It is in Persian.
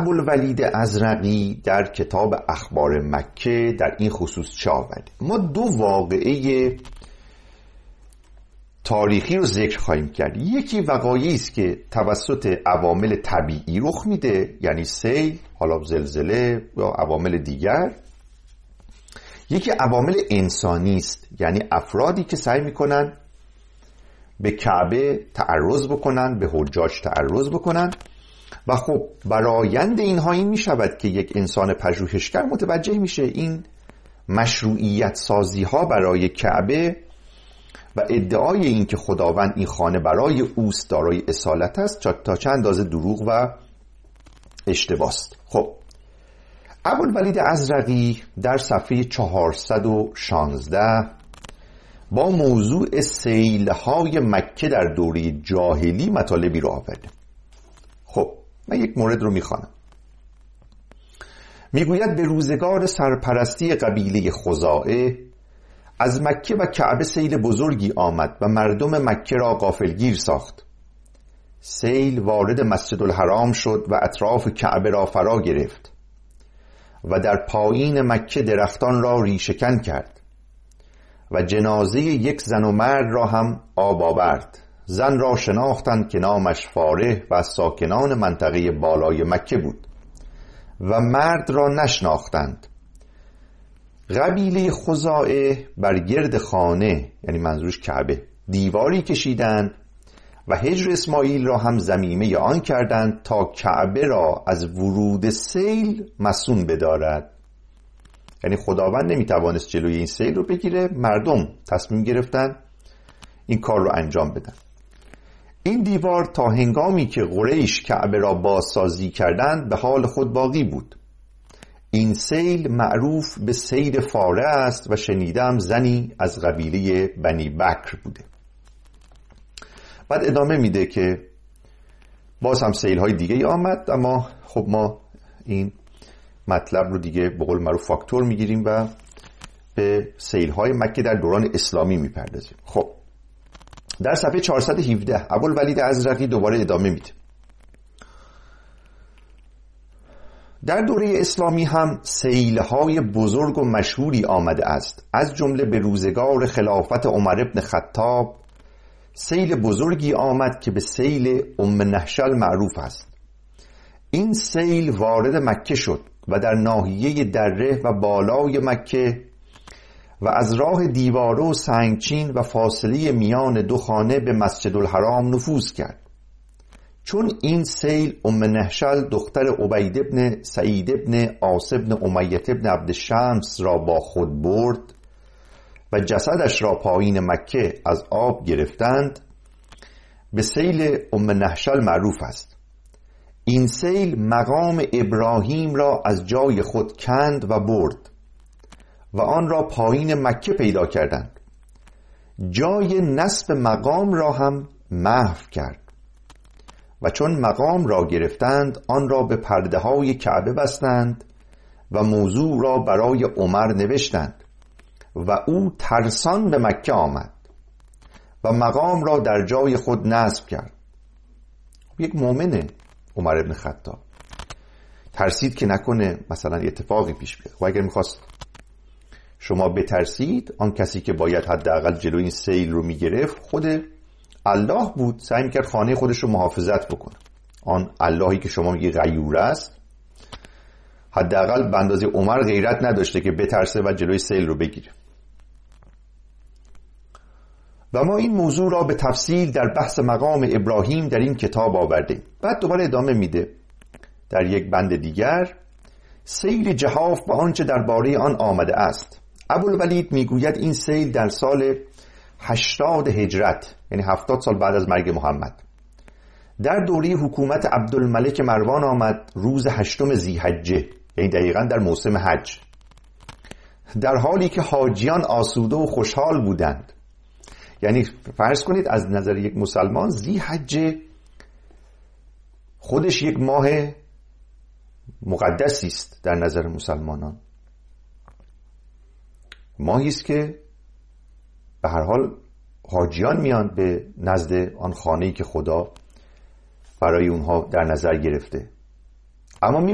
ابوالولید ازرقی در کتاب اخبار مکه در این خصوص چه آورده؟ ما دو واقعه تاریخی رو ذکر خواهیم کرد. یکی وقایعی است که توسط عوامل طبیعی رخ میده، یعنی سیل، حالا زلزله یا عوامل دیگر. یکی عوامل انسانی است، یعنی افرادی که سعی میکنن به کعبه تعرض بکنن، به حجاج تعرض بکنن و خب برآیند اینها این میشود که یک انسان پژوهشگر متوجه میشه این مشروعیت سازی ها برای کعبه و ادعای این که خداوند این خانه برای اوست دارای اصالت است تا چند اندازه دروغ و اشتباست. خب ابوالولید ازرقی در صفحه 416 با موضوع سیل‌های مکه در دوره جاهلی مطالبی را آورده. خب من یک مورد رو میخوانم. میگوید به روزگار سرپرستی قبیله خزاعه از مکه و کعبه سیل بزرگی آمد و مردم مکه را غافلگیر ساخت. سیل وارد مسجد الحرام شد و اطراف کعبه را فرا گرفت و در پایین مکه درختان را ریشه‌کن کرد و جنازه یک زن و مرد را هم آب آورد. زن را شناختند که نامش فارح و از ساکنان منطقه بالای مکه بود و مرد را نشناختند. قبیله خزاعه بر گرد خانه، یعنی منظورش کعبه، دیواری کشیدند و هجر اسماعیل را هم ضمیمه آن کردند تا کعبه را از ورود سیل مصون بدارد. یعنی خداوند نمیتوانست جلوی این سیل رو بگیره، مردم تصمیم گرفتن این کار رو انجام بدن. این دیوار تا هنگامی که قریش کعبه را بازسازی کردند به حال خود باقی بود. این سیل معروف به سیل فاره است و شنیدم زنی از قبیله بنی بکر بوده. بعد ادامه میده که باز هم سیل های دیگه ای آمد، اما خب ما این مطلب رو دیگه به قول معروف فاکتور میگیریم و به سیل های مکه در دوران اسلامی میپردازیم. خب در صفحه 417 ابوالولید ازرقی دوباره ادامه میده. در دوره اسلامی هم سیل‌های بزرگ و مشهوری آمده است. از جمله به روزگار خلافت عمر بن خطاب سیل بزرگی آمد که به سیل ام نهشل معروف است. این سیل وارد مکه شد و در ناحیه دره و بالای مکه و از راه دیواره و سنگچین و فاصله میان دو خانه به مسجد الحرام نفوذ کرد. چون این سیل ام نهشل دختر عبید بن سعید بن عاص بن امیة بن عبد الشمس را با خود برد و جسدش را پایین مکه از آب گرفتند، به سیل ام نهشل معروف است. این سیل مقام ابراهیم را از جای خود کند و برد و آن را پایین مکه پیدا کردند. جای نصب مقام را هم محو کرد و چون مقام را گرفتند آن را به پرده های کعبه بستند و موضوع را برای عمر نوشتند و او ترسان به مکه آمد و مقام را در جای خود نصب کرد. یک مؤمنه عمر بن خطاب ترسید که نکنه مثلا اتفاقی پیش بیاد. و اگر میخواست شما بترسید، آن کسی که باید حداقل جلوی این سیل رو میگرفت خود الله بود. سعی میکرد خانه خودش رو محافظت بکنه. آن اللهی که شما میگی غیور است حداقل به اندازه عمر غیرت نداشته که بترسه و جلوی سیل رو بگیره. و ما این موضوع را به تفصیل در بحث مقام ابراهیم در این کتاب آورده. بعد دوباره ادامه میده در یک بند دیگر سیل جحاف و آنچه درباره آن آمده است. ابوالولید میگوید این سیل در سال 80 هجرت، یعنی 70 سال بعد از مرگ محمد، در دوره حکومت عبدالملک مروان آمد روز 8 ذی‌حجه، یعنی دقیقاً در موسم حج، در حالی که حاجیان آسوده و خوشحال بودند. یعنی فرض کنید از نظر یک مسلمان ذی‌حجه خودش یک ماه مقدسی است در نظر مسلمانان. ماهی است که به هر حال حاجیان میان به نزد آن خانه‌ای که خدا برای اونها در نظر گرفته. اما